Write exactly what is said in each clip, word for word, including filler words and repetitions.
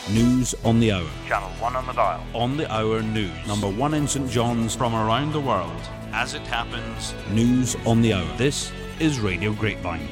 News on the Hour. Channel one on the dial. On the Hour News. Number one in St John's. From around the world. As it happens. News on the Hour. This is Radio Grapevine.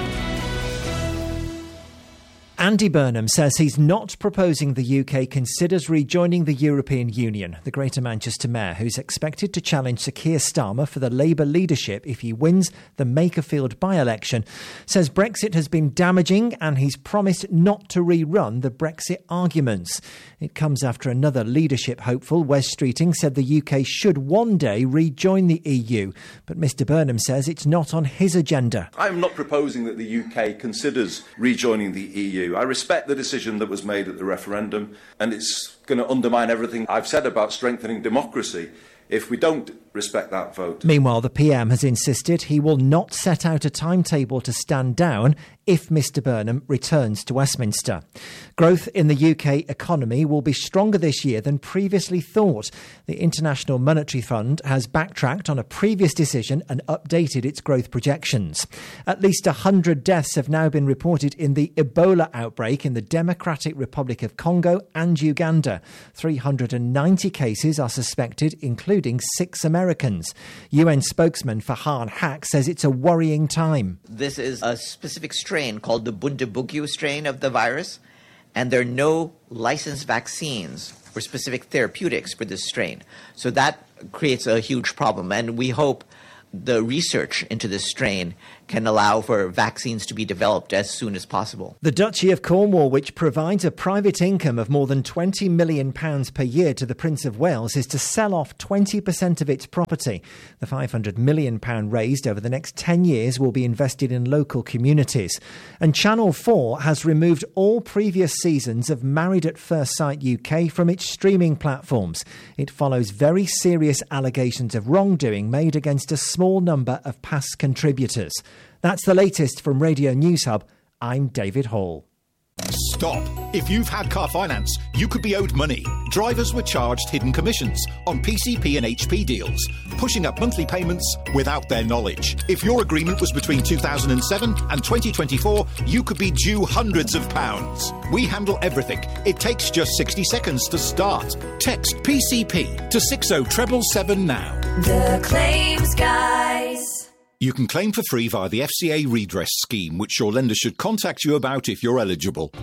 Andy Burnham says he's not proposing the U K considers rejoining the European Union. The Greater Manchester Mayor, who's expected to challenge Sir Keir Starmer for the Labour leadership if he wins the Makerfield by-election, says Brexit has been damaging and he's promised not to rerun the Brexit arguments. It comes after another leadership hopeful, Wes Streeting, said the U K should one day rejoin the E U. But Mr Burnham says it's not on his agenda. I'm not proposing that the U K considers rejoining the E U. I respect the decision that was made at the referendum, and it's going to undermine everything I've said about strengthening democracy if we don't respect that vote. Meanwhile, the P M has insisted he will not set out a timetable to stand down if Mr Burnham returns to Westminster. Growth in the U K economy will be stronger this year than previously thought. The International Monetary Fund has backtracked on a previous decision and updated its growth projections. At least one hundred deaths have now been reported in the Ebola outbreak in the Democratic Republic of Congo and Uganda. three hundred ninety cases are suspected, including six Americans. U N spokesman Farhan Haq says it's a worrying time. This is a specific strain called the Bundibugyo strain of the virus, and there are no licensed vaccines or specific therapeutics for this strain. So that creates a huge problem, and we hope the research into this strain can allow for vaccines to be developed as soon as possible. The Duchy of Cornwall, which provides a private income of more than twenty million pounds per year to the Prince of Wales, is to sell off twenty percent of its property. The five hundred million pounds raised over the next ten years will be invested in local communities. And Channel four has removed all previous seasons of Married at First Sight U K from its streaming platforms. It follows very serious allegations of wrongdoing made against a small number of past contributors. That's the latest from Radio News Hub. I'm David Hall. Stop. If you've had car finance, you could be owed money. Drivers were charged hidden commissions on P C P and H P deals, pushing up monthly payments without their knowledge. If your agreement was between two thousand seven and twenty twenty-four, you could be due hundreds of pounds. We handle everything. It takes just sixty seconds to start. Text P C P to six oh seven seven now. The Claims Guys. You can claim for free via the F C A redress scheme, which your lender should contact you about if you're eligible.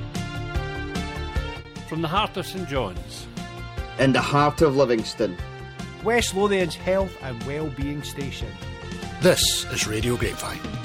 From the heart of St John's. In the heart of Livingston. West Lothian's health and wellbeing station. This is Radio Grapevine.